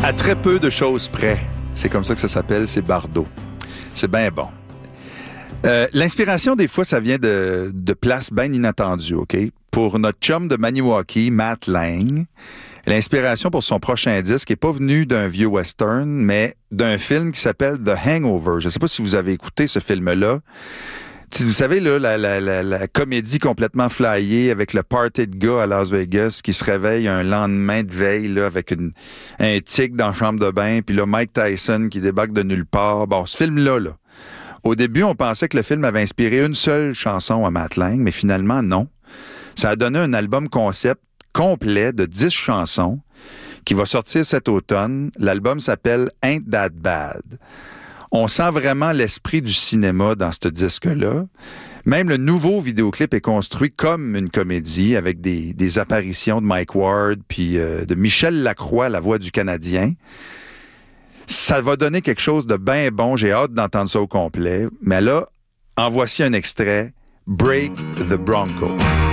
À très peu de choses près. C'est comme ça que ça s'appelle, c'est Bardot. C'est bien bon. L'inspiration, des fois, ça vient de places bien inattendues, OK? Pour notre chum de Maniwaki, Matt Lang, l'inspiration pour son prochain disque n'est pas venue d'un vieux western, mais d'un film qui s'appelle The Hangover. Je ne sais pas si vous avez écouté ce film-là. Vous savez, là, la comédie complètement flyée avec le party de gars à Las Vegas qui se réveille un lendemain de veille là, avec un tigre dans la chambre de bain, puis là, Mike Tyson qui débarque de nulle part. Bon, ce film-là, au début, on pensait que le film avait inspiré une seule chanson à Matt Lang, mais finalement, non. Ça a donné un album concept complet de 10 chansons qui va sortir cet automne. L'album s'appelle Ain't That Bad. On sent vraiment l'esprit du cinéma dans ce disque-là. Même le nouveau vidéoclip est construit comme une comédie avec des apparitions de Mike Ward puis de Michel Lacroix, la voix du Canadien. Ça va donner quelque chose de bien bon. J'ai hâte d'entendre ça au complet. Mais là, en voici un extrait. Break the Bronco.